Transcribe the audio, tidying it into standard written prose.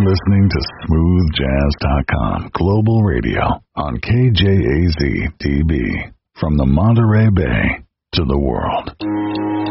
listening to SmoothJazz.com Global Radio on KJAZ-TV. From the Monterey Bay to the world.